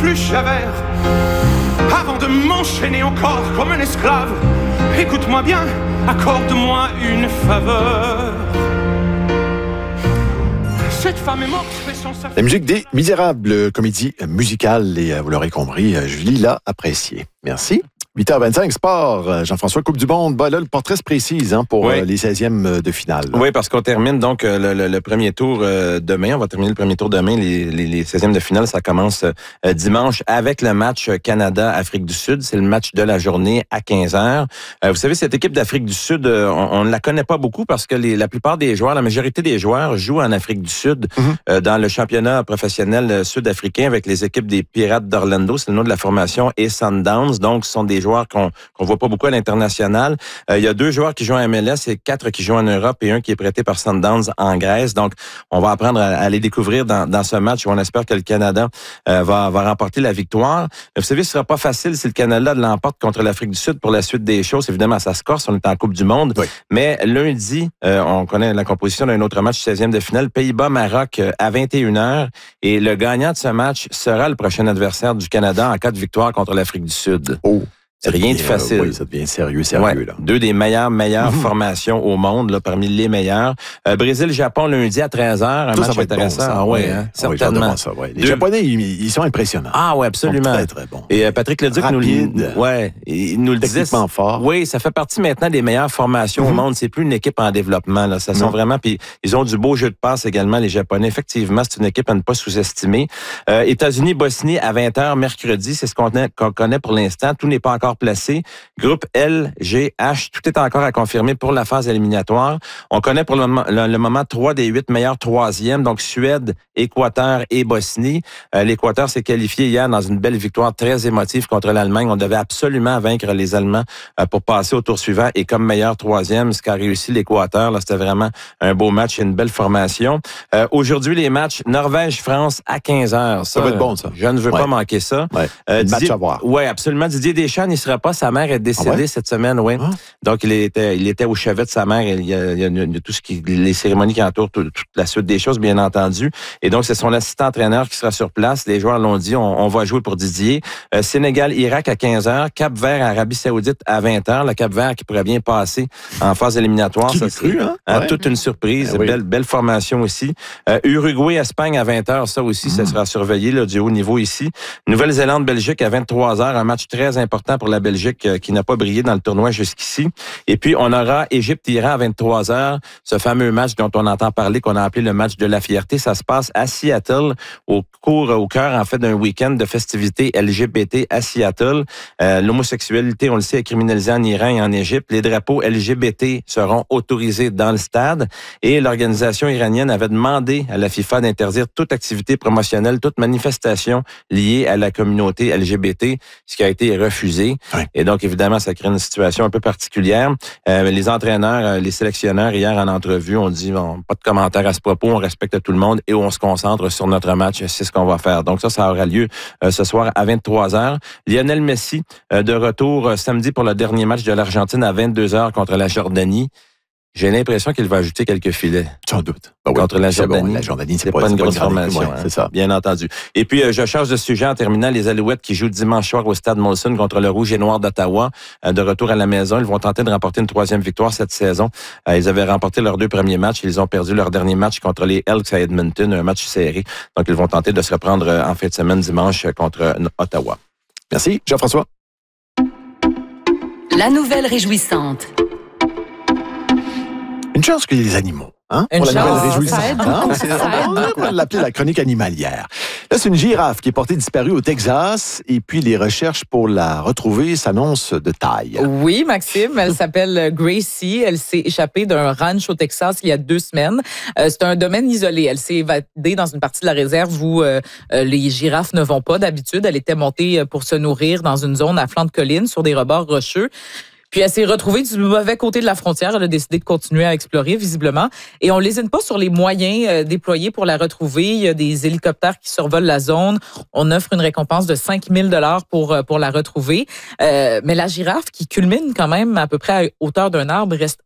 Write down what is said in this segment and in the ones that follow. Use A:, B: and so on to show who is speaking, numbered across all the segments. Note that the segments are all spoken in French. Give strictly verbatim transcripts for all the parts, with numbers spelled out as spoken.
A: plus Javert. Avant de m'enchaîner encore comme un esclave, écoute-moi bien, accorde-moi une faveur. Cette femme est morte, fait son saphir.
B: La musique des Misérables, comédie musicale, et vous l'aurez compris, Julie l'a appréciée. Merci. huit heures vingt-cinq, sport. Jean-François, Coupe du Monde. Bah là, le portrait se précise hein, pour oui. euh, les seizièmes de finale. Là.
C: Oui, parce qu'on termine donc le, le, le premier tour euh, demain. On va terminer le premier tour demain. Les, les, les seizièmes de finale, ça commence euh, dimanche avec le match Canada-Afrique du Sud. C'est le match de la journée à quinze heures. Euh, vous savez, cette équipe d'Afrique du Sud, euh, on ne la connaît pas beaucoup parce que les, la plupart des joueurs, la majorité des joueurs jouent en Afrique du Sud mm-hmm. euh, dans le championnat professionnel sud-africain avec les équipes des Pirates d'Orlando. C'est le nom de la formation et Sundowns. Donc, ce sont des joueurs qu'on qu'on voit pas beaucoup à l'international. Euh, il y a deux joueurs qui jouent en M L S et quatre qui jouent en Europe et un qui est prêté par Sundowns en Grèce. Donc, on va apprendre à, à les découvrir dans, dans ce match où on espère que le Canada euh, va, va remporter la victoire. Mais vous savez, ce sera pas facile si le Canada l'emporte contre l'Afrique du Sud pour la suite des choses. Évidemment, ça se corse, on est en Coupe du Monde. Oui. Mais lundi, euh, on connaît la composition d'un autre match, seizième de finale, Pays-Bas-Maroc euh, à vingt et une heures. Et le gagnant de ce match sera le prochain adversaire du Canada en cas de victoire contre l'Afrique du Sud.
B: Oh.
C: C'est rien de facile.
B: Oui, ça devient sérieux, sérieux.
C: Ouais,
B: là.
C: Deux des meilleures, meilleures mmh. formations au monde, là, parmi les meilleures. Euh, Brésil-Japon lundi à treize heures, un
B: ça,
C: match
B: ça va être
C: intéressant.
B: Bon, ça.
C: Ah, oui,
B: ouais,
C: hein,
B: ah, oui,
C: certainement.
B: Ça, ouais. Les Deux... Japonais, ils, ils sont impressionnants.
C: Ah oui, absolument.
B: Ils sont très, très bons.
C: Et euh, Patrick Leduc nous le ouais, il nous le disait.
B: Techniquement fort.
C: Oui, ça fait partie maintenant des meilleures formations mmh. au monde. C'est plus une équipe en développement. Là. Ça mmh. sont vraiment. Puis ils ont du beau jeu de passe également, les Japonais. Effectivement, c'est une équipe à ne pas sous-estimer. Euh, États-Unis-Bosnie à vingt heures mercredi, c'est ce qu'on, qu'on connaît pour l'instant. Tout n'est pas encore placé. Groupe L, G, H, tout est encore à confirmer pour la phase éliminatoire. On connaît pour le moment, le, le moment trois des huit meilleurs troisièmes, donc Suède, Équateur et Bosnie. Euh, L'Équateur s'est qualifié hier dans une belle victoire très émotive contre l'Allemagne. On devait absolument vaincre les Allemands euh, pour passer au tour suivant. Et comme meilleur troisième, ce qu'a réussi l'Équateur, là, c'était vraiment un beau match et une belle formation. Euh, aujourd'hui, les matchs Norvège-France à quinze heures. Ça,
B: ça va être bon, ça.
C: Je ne veux
B: ouais.
C: pas manquer ça.
B: Ouais.
C: Euh,
B: Didier,
C: match
B: à voir.
C: Oui, absolument. Didier Deschamps n'y sera pas. Sa mère est décédée ah ouais? cette semaine, oui. Ah. Donc, il était, il était au chevet de sa mère. Il y a, il y a, il y a tout ce qui, les cérémonies qui entourent tout, toute la suite des choses, bien entendu. Et donc, c'est son assistant-entraîneur qui sera sur place. Les joueurs l'ont dit, on, on va jouer pour Didier. Euh, Sénégal-Irak à quinze heures. Cap-Vert-Arabie Saoudite à vingt heures. Le Cap-Vert qui pourrait bien passer en phase éliminatoire.
B: Qui
C: ça,
B: c'est cru, hein?
C: hein
B: ouais.
C: Toute une surprise. Ben oui. Belle, belle formation aussi. Euh, Uruguay-Espagne à vingt heures. Ça aussi, mmh. ça sera surveillé là, du haut niveau ici. Nouvelle-Zélande-Belgique à vingt-trois heures. Un match très important pour la Belgique euh, qui n'a pas brillé dans le tournoi jusqu'ici. Et puis, on aura Égypte-Iran à vingt-trois heures. Ce fameux match dont on entend parler, qu'on a appelé le match de la fierté. Ça se passe à Seattle, au cours, au cœur, en fait, d'un week-end de festivités L G B T à Seattle. Euh, l'homosexualité, on le sait, est criminalisée en Iran et en Égypte. Les drapeaux L G B T seront autorisés dans le stade. Et l'organisation iranienne avait demandé à la FIFA d'interdire toute activité promotionnelle, toute manifestation liée à la communauté L G B T, ce qui a été refusé. Ouais. Et donc, évidemment, ça crée une situation un peu particulière. Euh, les entraîneurs, les sélectionneurs, hier en entrevue, ont dit bon, pas de commentaires à ce propos, on respecte tout le monde et on se concentre sur notre match, c'est ce qu'on va faire. Donc ça, ça aura lieu euh, ce soir à vingt-trois heures. Lionel Messi, euh, de retour euh, samedi pour le dernier match de l'Argentine à vingt-deux heures contre la Jordanie. J'ai l'impression qu'il va ajouter quelques filets.
B: Sans doute.
C: Ah oui, contre la Jordanie.
B: Bon, la Jordanie, c'est,
C: c'est
B: pas,
C: pas une
B: c'est
C: grosse
B: pas une
C: formation.
B: ouais,
C: hein,
B: c'est ça.
C: Bien entendu. Et puis, euh, je change de sujet en terminant. Les Alouettes qui jouent dimanche soir au Stade Molson contre le Rouge et Noir d'Ottawa. Euh, de retour à la maison, ils vont tenter de remporter une troisième victoire cette saison. Euh, ils avaient remporté leurs deux premiers matchs. Ils ont perdu leur dernier match contre les Elks à Edmonton, un match serré. Donc, ils vont tenter de se reprendre euh, en fin de semaine dimanche contre euh, Ottawa.
B: Merci, Jean-François.
D: La nouvelle réjouissante.
B: Une chance que les animaux. Hein?
D: Une
B: pour la
D: chance,
B: nouvelle réjouissante.
D: ça aide
B: hein?
D: beaucoup,
B: C'est,
D: ça aide
B: on va
D: beaucoup.
B: l'appeler la chronique animalière. Là, c'est une girafe qui est portée disparue au Texas et puis les recherches pour la retrouver s'annoncent de taille.
E: Oui, Maxime, elle s'appelle Gracie. Elle s'est échappée d'un ranch au Texas il y a deux semaines. Euh, c'est un domaine isolé. Elle s'est évadée dans une partie de la réserve où euh, les girafes ne vont pas d'habitude. Elle était montée pour se nourrir dans une zone à flanc de colline sur des rebords rocheux. Puis elle s'est retrouvée du mauvais côté de la frontière. Elle a décidé de continuer à explorer, visiblement. Et on ne lésine pas sur les moyens euh, déployés pour la retrouver. Il y a des hélicoptères qui survolent la zone. On offre une récompense de cinq mille dollars pour, pour la retrouver. Euh, mais la girafe, qui culmine quand même à peu près à hauteur d'un arbre, reste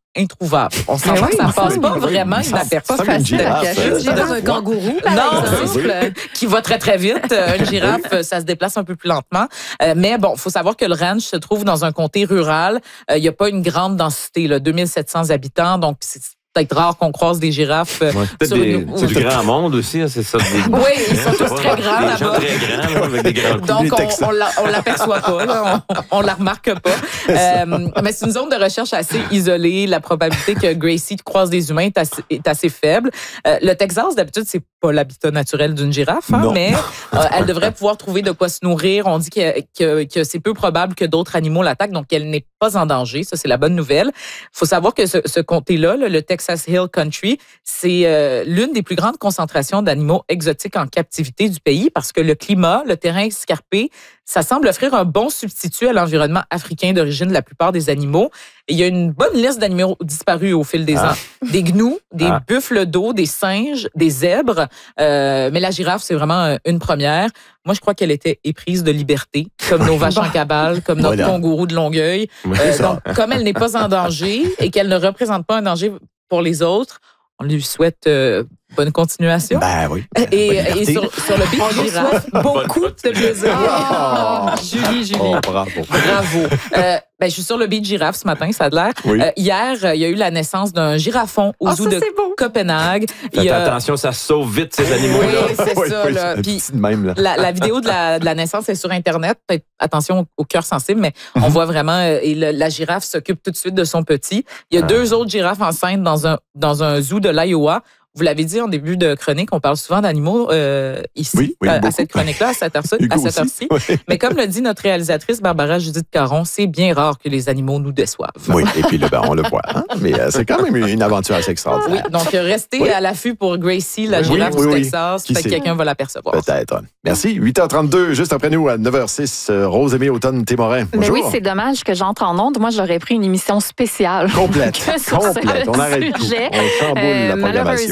E: introuvable. On s'entend
D: oui,
E: que ça passe
B: oui,
E: pas
B: oui,
E: vraiment
B: oui,
E: inaperçu.
B: ça me une girafe,
D: cacher
B: euh,
D: dans un kangourou, par
E: Non,
D: exemple.
E: qui va très, très vite. Euh, Une girafe, euh, ça se déplace un peu plus lentement. Euh, mais bon, il faut savoir que le ranch se trouve dans un comté rural. Euh, Il n'y a pas une grande densité, là, deux mille sept cents habitants. Donc, c'est peut-être rare qu'on croise des girafes. euh,
C: Ouais, peut-être
E: sur
C: des-
E: une-
C: c'est du grand monde aussi, hein, c'est ça. Des,
E: Oui, ils sont tous très grands
C: Des gens
E: là-bas.
C: très grands, là, avec des grands coups.
E: Donc,
B: Les
E: on,
B: Texans.
E: on, l'a- on l'aperçoit pas, là, on, on la remarque pas. Euh, mais c'est une zone de recherche assez isolée. La probabilité que Gracie croise des humains est assez, est assez faible. Euh, le Texas, d'habitude, c'est pas l'habitat naturel d'une girafe, hein,
B: Non.
E: mais euh, elle devrait pouvoir trouver de quoi se nourrir. On dit que, que, que c'est peu probable que d'autres animaux l'attaquent, donc elle n'est pas en danger. Ça, c'est la bonne nouvelle. Il faut savoir que ce, ce comté-là, là, le Texas Hill Country, c'est euh, l'une des plus grandes concentrations d'animaux exotiques en captivité du pays parce que le climat, le terrain escarpé, ça semble offrir un bon substitut à l'environnement africain d'origine de la plupart des animaux. Et il y a une bonne liste d'animaux disparus au fil des
C: Ah.
E: ans. Des gnous, des
C: Ah.
E: buffles d'eau, des singes, des zèbres. Euh, mais la girafe, c'est vraiment euh, une première. Moi, je crois qu'elle était éprise de liberté, comme nos vaches en cabale, comme notre
B: Voilà.
E: kangourou de Longueuil.
C: Ouais,
E: Euh,
B: ça.
E: donc, comme elle n'est pas en danger et qu'elle ne représente pas un danger pour les autres, on lui souhaite euh, bonne continuation.
B: Ben oui.
E: et
B: Bonne
E: et
B: liberté.
E: sur, sur le beach girafe, beaucoup de plaisir.
B: Oh.
E: Julie, Julie.
B: Oh, bravo.
E: Bravo. Euh, ben, je suis sur le beach girafe ce matin, ça a l'air.
B: Oui.
E: Euh, hier, euh, il y a eu la naissance d'un girafon au
D: Ah,
E: zoo
D: ça,
E: de
D: c'est beau.
E: Copenhague.
C: Faites
E: Il y a-
C: attention, ça se sauve vite, ces animaux-là.
E: Oui, c'est
B: Oui,
E: ça.
B: oui,
E: là.
B: c'est
E: Puis,
B: petit de même, là.
E: la, la vidéo de la, de la naissance est sur Internet. Peut-être attention au, au cœur sensible, mais
B: Mhm.
E: on voit vraiment, euh, et le- la girafe s'occupe tout de suite de son petit. Il y a
C: Ah.
E: deux autres girafes enceintes dans un, dans un zoo de l'Iowa. Vous l'avez dit en début de chronique, on parle souvent d'animaux euh, ici,
B: Oui, oui,
E: à, à
B: beaucoup.
E: cette chronique-là, à cette heure-ci.
B: Hugo
E: à cette
B: aussi.
E: heure-ci.
B: Oui.
E: Mais comme le dit notre réalisatrice Barbara Judith Caron, c'est bien rare que les animaux nous déçoivent.
B: Oui, et puis là, ben, on le voit. Hein? Mais euh, c'est quand même une aventure assez
E: Oui,
B: extraordinaire.
E: donc euh, restez
B: Oui.
E: à l'affût pour Gracie, la
B: Oui,
E: girafe
B: oui,
E: du
B: oui.
E: Texas.
B: Qui
E: Peut-être
B: sait?
E: quelqu'un va l'apercevoir.
B: Peut-être. Merci. huit heures trente-deux, juste après nous, à neuf heures zéro six, euh, Rose-Aimée Automne-Témorin.
D: Mais
B: Bonjour.
D: oui, c'est dommage que j'entre en onde. Moi, j'aurais pris une émission spéciale.
B: Complète.
D: Que sur ce
B: Complète. On arrête tout.
D: sujet.
B: On chamboule
D: Euh,
B: la programmation.